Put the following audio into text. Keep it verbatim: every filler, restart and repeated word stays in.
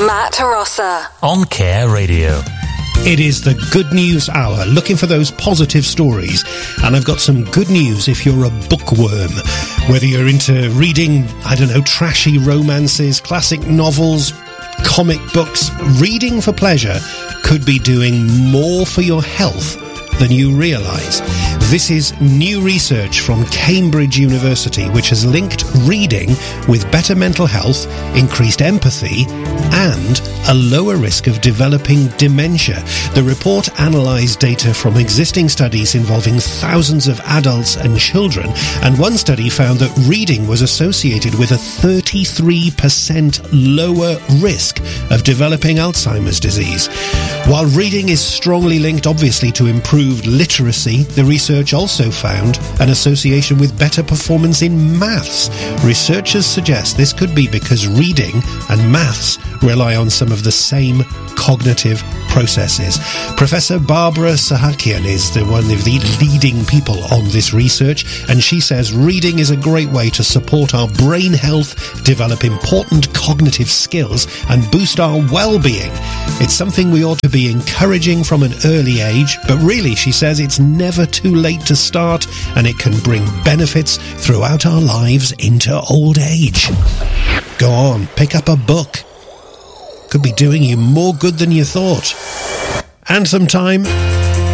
Matt Rosser on Care Radio. It is the Good News Hour, looking for those positive stories. And I've got some good news if you're a bookworm. Whether you're into reading, I don't know, trashy romances, classic novels, comic books, reading for pleasure could be doing more for your health than you realise. This is new research from Cambridge University, which has linked reading with better mental health, increased empathy, and a lower risk of developing dementia. The report analysed data from existing studies involving thousands of adults and children, and one study found that reading was associated with a thirty-three percent lower risk of developing Alzheimer's disease. While reading is strongly linked, obviously, to improved literacy, the research also found an association with better performance in maths. Researchers suggest this could be because reading and maths rely on some of the same cognitive processes. Professor Barbara Sahakian is the one of the leading people on this research, and she says reading is a great way to support our brain health, develop important cognitive skills, and boost our well-being. It's something we ought to be encouraging from an early age, but really, she says, it's never too late to start, and it can bring benefits throughout our lives into old age. Go on, pick up a book. Could be doing you more good than you thought. Anthem time.